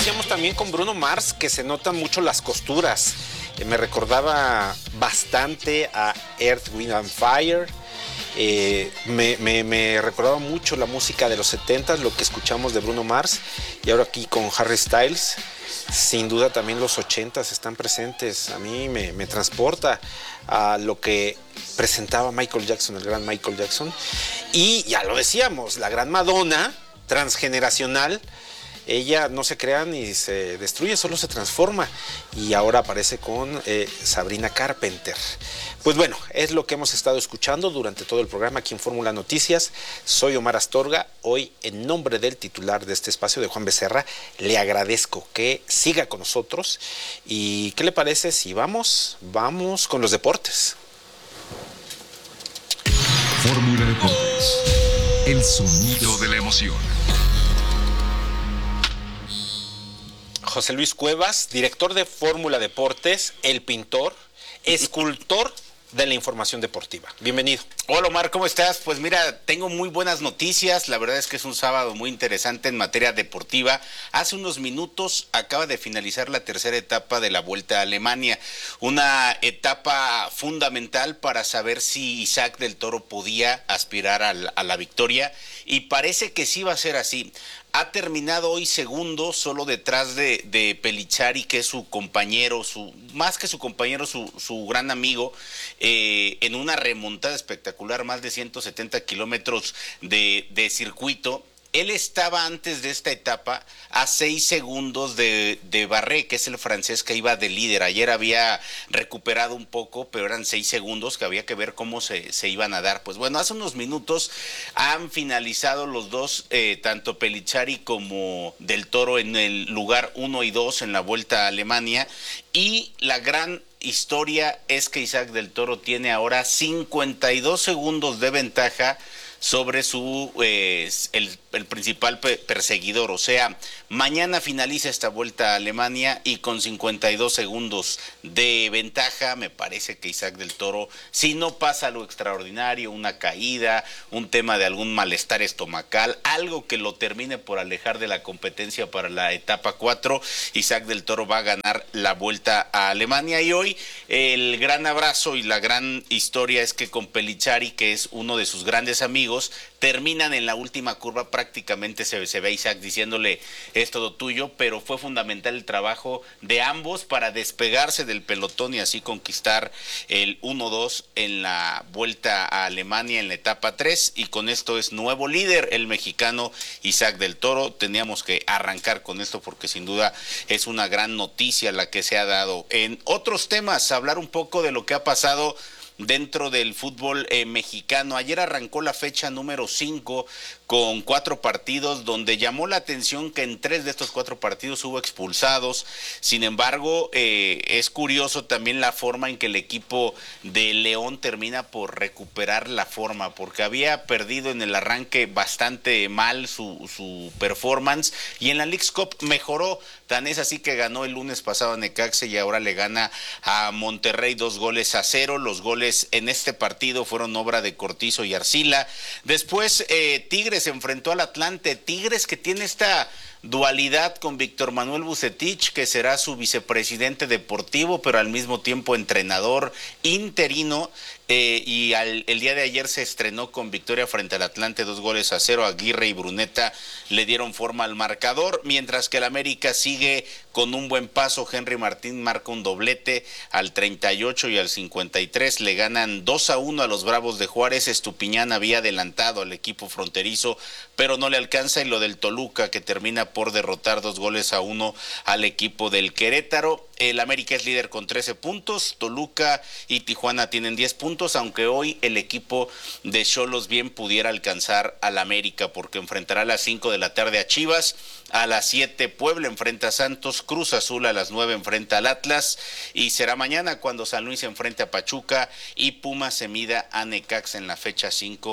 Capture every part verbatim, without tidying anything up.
decíamos también con Bruno Mars, que se notan mucho las costuras. Eh, me recordaba bastante a Earth, Wind and Fire. Eh, me, me, me recordaba mucho la música de los setentas, lo que escuchamos de Bruno Mars. Y ahora aquí con Harry Styles, sin duda también los ochentas están presentes. A mí me, me transporta a lo que presentaba Michael Jackson, el gran Michael Jackson. Y ya lo decíamos, la gran Madonna, transgeneracional. Ella no se crea ni se destruye, solo se transforma. Y ahora aparece con eh, Sabrina Carpenter. Pues bueno, es lo que hemos estado escuchando durante todo el programa aquí en Fórmula Noticias. Soy Omar Astorga. Hoy, en nombre del titular de este espacio, de Juan Becerra, le agradezco que siga con nosotros. ¿Y qué le parece si vamos, vamos con los deportes? Fórmula Deportes, el sonido de la emoción. José Luis Cuevas, director de Fórmula Deportes, el pintor, escultor de la información deportiva. Bienvenido. Hola Omar, ¿cómo estás? Pues mira, tengo muy buenas noticias. La verdad es que es un sábado muy interesante en materia deportiva. Hace unos minutos acaba de finalizar la tercera etapa de la Vuelta a Alemania. Una etapa fundamental para saber si Isaac del Toro podía aspirar a la, a la victoria. Y parece que sí va a ser así. Ha terminado hoy segundo, solo detrás de, de Pellizzari, que es su compañero, su más que su compañero, su, su gran amigo, eh, en una remontada espectacular, más de ciento setenta kilómetros de, de circuito. Él estaba antes de esta etapa a seis segundos de, de Barré, que es el francés que iba de líder. Ayer había recuperado un poco, pero eran seis segundos que había que ver cómo se, se iban a dar. Pues bueno, hace unos minutos han finalizado los dos, eh, tanto Pellizzari como Del Toro, en el lugar uno y dos en la Vuelta a Alemania. Y la gran historia es que Isaac del Toro tiene ahora cincuenta y dos segundos de ventaja sobre su eh, el, el principal perseguidor. O sea, mañana finaliza esta Vuelta a Alemania y con cincuenta y dos segundos de ventaja, me parece que Isaac del Toro, si no pasa algo extraordinario, una caída, un tema de algún malestar estomacal, algo que lo termine por alejar de la competencia para la etapa cuatro, Isaac del Toro va a ganar la Vuelta a Alemania. Y hoy el gran abrazo y la gran historia es que con Pellizzari, que es uno de sus grandes amigos, terminan en la última curva. Prácticamente se, se ve a Isaac diciéndole: es todo tuyo, pero fue fundamental el trabajo de ambos para despegarse del pelotón y así conquistar el uno dos en la Vuelta a Alemania en la etapa tres, y con esto es nuevo líder el mexicano Isaac del Toro. Teníamos que arrancar con esto porque sin duda es una gran noticia la que se ha dado. En otros temas, hablar un poco de lo que ha pasado dentro del fútbol eh, mexicano. Ayer arrancó la fecha número cinco con cuatro partidos, donde llamó la atención que en tres de estos cuatro partidos hubo expulsados. Sin embargo, eh, es curioso también la forma en que el equipo de León termina por recuperar la forma, porque había perdido en el arranque bastante mal su, su performance, y en la Leagues Cup mejoró. Tan es así que ganó el lunes pasado a Necaxa y ahora le gana a Monterrey dos goles a cero. Los goles en este partido fueron obra de Cortizo y Arcila. Después eh, Tigres se enfrentó al Atlante. Tigres, que tiene esta dualidad con Víctor Manuel Vucetich, que será su vicepresidente deportivo, pero al mismo tiempo entrenador interino. Eh, y al, el día de ayer se estrenó con victoria frente al Atlante, dos goles a cero. Aguirre y Bruneta le dieron forma al marcador, mientras que el América sigue con un buen paso. Henry Martín marca un doblete al treinta y ocho y al cincuenta y tres le ganan dos a uno a los Bravos de Juárez. Estupiñán había adelantado al equipo fronterizo, pero no le alcanza. Y lo del Toluca, que termina por derrotar dos goles a uno al equipo del Querétaro. El América es líder con trece puntos, Toluca y Tijuana tienen diez puntos, aunque hoy el equipo de Xolos bien pudiera alcanzar al América, porque enfrentará a las cinco de la tarde a Chivas, a las siete Puebla enfrenta a Santos, Cruz Azul a las nueve enfrenta al Atlas, y será mañana cuando San Luis se enfrente a Pachuca y Pumas se mida a Necaxa en la fecha cinco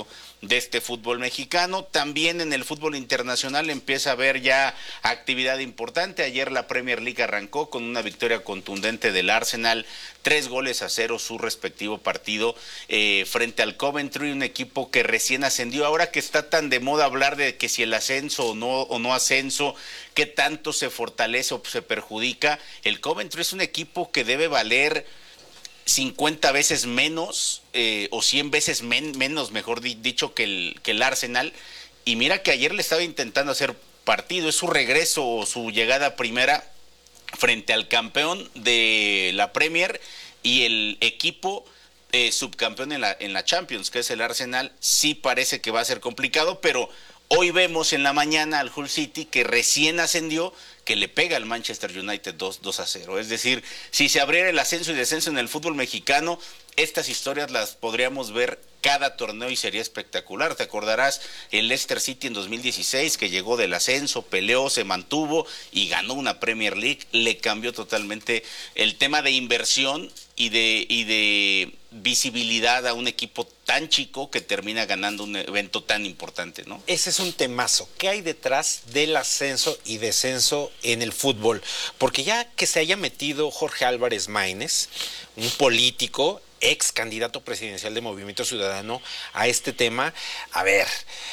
de este fútbol mexicano. También en el fútbol internacional empieza a haber ya actividad importante. Ayer la Premier League arrancó con una victoria contundente del Arsenal, tres goles a cero su respectivo partido eh, frente al Coventry, un equipo que recién ascendió. Ahora que está tan de moda hablar de que si el ascenso o no, o no ascenso, qué tanto se fortalece o se perjudica, el Coventry es un equipo que debe valer cincuenta veces menos eh, o cien veces men, menos, mejor di, dicho, que el, que el Arsenal. Y mira que ayer le estaba intentando hacer partido, es su regreso o su llegada a primera frente al campeón de la Premier y el equipo eh, subcampeón en la, en la Champions, que es el Arsenal. Sí parece que va a ser complicado, pero hoy vemos en la mañana al Hull City, que recién ascendió, que le pega al Manchester United dos a cero. Es decir, si se abriera el ascenso y descenso en el fútbol mexicano, estas historias las podríamos ver cada torneo y sería espectacular. Te acordarás el Leicester City en dos mil dieciséis, que llegó del ascenso, peleó, se mantuvo y ganó una Premier League. Le cambió totalmente el tema de inversión y de, y de visibilidad a un equipo tan chico que termina ganando un evento tan importante, ¿no? Ese es un temazo. ¿Qué hay detrás del ascenso y descenso en el fútbol? Porque ya que se haya metido Jorge Álvarez Maínez, un político, ex candidato presidencial de Movimiento Ciudadano, a este tema, a ver,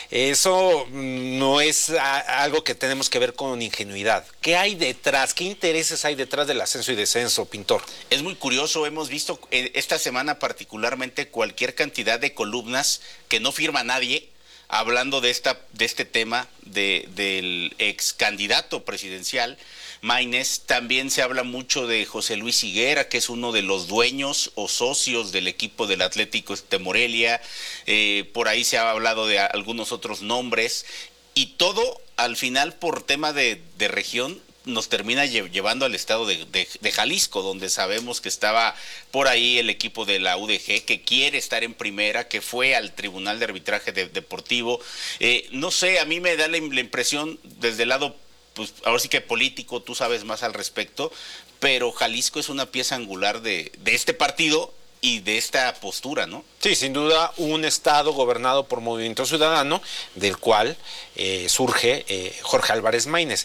eso no es a, algo que tenemos que ver con ingenuidad. ¿Qué hay detrás? ¿Qué intereses hay detrás del ascenso y descenso, Pintor? Es muy curioso, hemos visto esta semana particularmente cualquier cantidad de columnas que no firma nadie, hablando de esta de este tema de, del ex candidato presidencial Maínez. También se habla mucho de José Luis Higuera, que es uno de los dueños o socios del equipo del Atlético de Morelia. Eh, por ahí se ha hablado de algunos otros nombres, y todo al final por tema de, de región nos termina llevando al estado de, de, de Jalisco, donde sabemos que estaba por ahí el equipo de la U D G, que quiere estar en primera, que fue al Tribunal de Arbitraje de, Deportivo. Eh, no sé, a mí me da la, la impresión desde el lado, pues ahora sí que político, tú sabes más al respecto, pero Jalisco es una pieza angular de, de este partido y de esta postura, ¿no? Sí, sin duda, un estado gobernado por Movimiento Ciudadano, del cual eh, surge eh, Jorge Álvarez Maínez.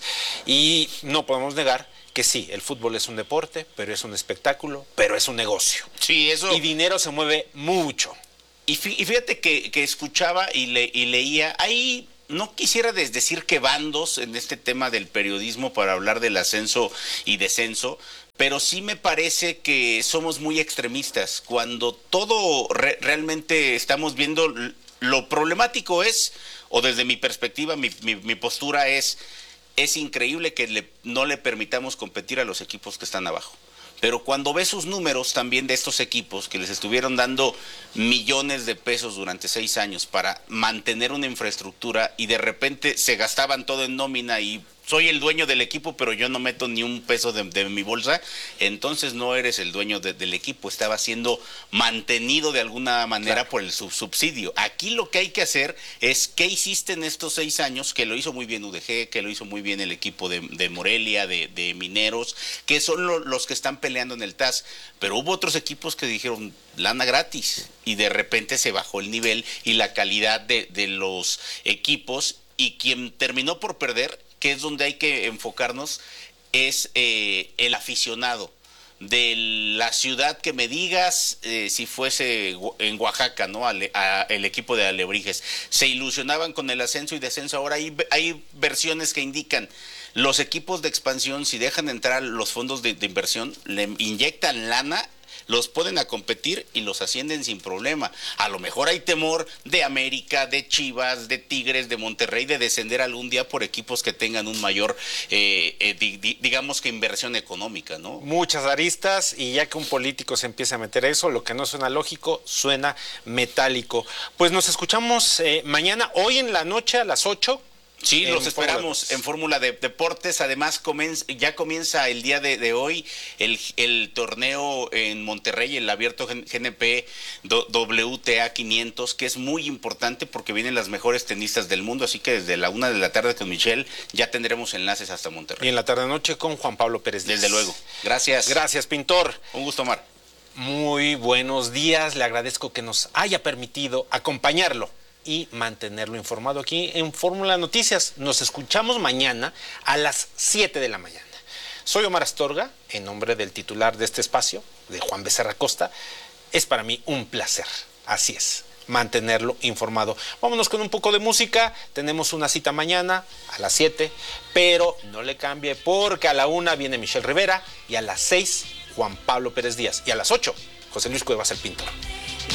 Y no podemos negar que sí, el fútbol es un deporte, pero es un espectáculo, pero es un negocio. Sí, eso. Y dinero se mueve mucho. Y fíjate que, que escuchaba y, le, y leía, ahí no quisiera decir que bandos en este tema del periodismo para hablar del ascenso y descenso, pero sí me parece que somos muy extremistas. Cuando todo re realmente estamos viendo, lo problemático es, o desde mi perspectiva, mi, mi, mi postura es, es increíble que le, no le permitamos competir a los equipos que están abajo. Pero cuando ves sus números también de estos equipos que les estuvieron dando millones de pesos durante seis años para mantener una infraestructura y de repente se gastaban todo en nómina y soy el dueño del equipo, pero yo no meto ni un peso de, de mi bolsa, entonces no eres el dueño de, del equipo, estaba siendo mantenido de alguna manera, claro, por el sub subsidio. Aquí lo que hay que hacer es, ¿qué hiciste en estos seis años? Que lo hizo muy bien U D G, que lo hizo muy bien el equipo de, de Morelia, de, de Mineros, que son lo, los que están peleando en el T A S, pero hubo otros equipos que dijeron lana gratis, y de repente se bajó el nivel y la calidad de, de los equipos, y quien terminó por perder, que es donde hay que enfocarnos, es eh, el aficionado de la ciudad. Que me digas eh, si fuese en Oaxaca, ¿no? Ale, a, el equipo de Alebrijes se ilusionaban con el ascenso y descenso. Ahora hay, hay versiones que indican los equipos de expansión, si dejan entrar los fondos de, de inversión, le inyectan lana, los ponen a competir y los ascienden sin problema. A lo mejor hay temor de América, de Chivas, de Tigres, de Monterrey, de descender algún día por equipos que tengan un mayor, eh, eh, di, di, digamos que inversión económica, ¿no? Muchas aristas, y ya que un político se empieza a meter eso, lo que no suena lógico, suena metálico. Pues nos escuchamos eh, mañana, hoy en la noche a las ocho. Sí, los esperamos en Fórmula de Deportes. Además, comienza, ya comienza el día de, de hoy el, el torneo en Monterrey, el abierto G N P W T A quinientos, que es muy importante porque vienen las mejores tenistas del mundo. Así que desde la una de la tarde con Michelle ya tendremos enlaces hasta Monterrey. Y en la tarde-noche con Juan Pablo Pérez Díaz. Desde luego. Gracias. Gracias, Pintor. Un gusto, Omar. Muy buenos días. Le agradezco que nos haya permitido acompañarlo y mantenerlo informado aquí en Fórmula Noticias. Nos escuchamos mañana a las siete de la mañana. Soy Omar Astorga, en nombre del titular de este espacio, de Juan Becerra Costa. Es para mí un placer, así es, mantenerlo informado. Vámonos con un poco de música. Tenemos una cita mañana a las siete, pero no le cambie porque a la una viene Michelle Rivera y a las seis Juan Pablo Pérez Díaz y a las ocho José Luis Cuevas el Pintor.